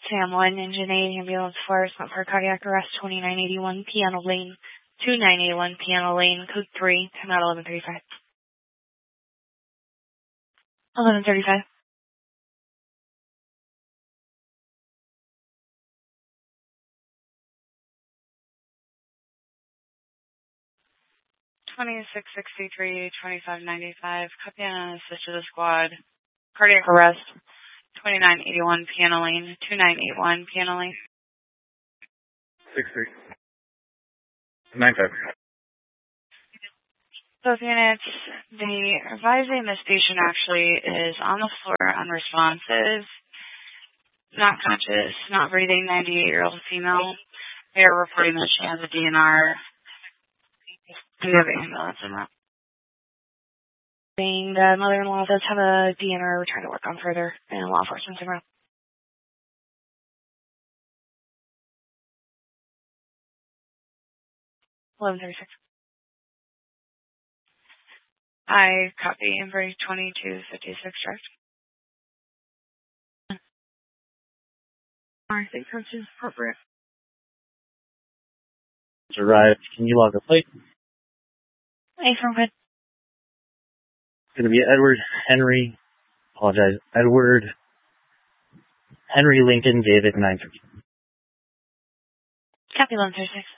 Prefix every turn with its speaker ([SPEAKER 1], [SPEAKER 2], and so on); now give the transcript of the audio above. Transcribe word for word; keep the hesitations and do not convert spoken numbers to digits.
[SPEAKER 1] Sam one, Engine eight, Ambulance four, not for cardiac arrest, twenty-nine eighty-one, Piano Lane, twenty-nine eighty-one, Piano Lane, code three, come out eleven thirty-five. eleven thirty-five. twenty-six sixty-three, twenty-five ninety-five, copy on assist to the squad, cardiac arrest, twenty-nine eighty-one, Piano Lane, twenty-nine eighty-one, Piano Lane.
[SPEAKER 2] six three. nine five.
[SPEAKER 1] Both units, the advising this patient actually is on the floor, unresponsive, not conscious, not breathing, ninety-eight-year-old female. They are reporting that she has a D N R. Do you have an ambulance in that? Saying the mother-in-law does have a D N R we're trying to work on further in law enforcement tomorrow. eleven thirty-six. I copy inventory twenty-two fifty-six direct. I think that's appropriate.
[SPEAKER 3] Arrived. Can you log a plate?
[SPEAKER 1] Hey, from good.
[SPEAKER 3] It's going to be Edward Henry. Apologize. Edward Henry Lincoln David nine three.
[SPEAKER 1] Copy eleven thirty-six.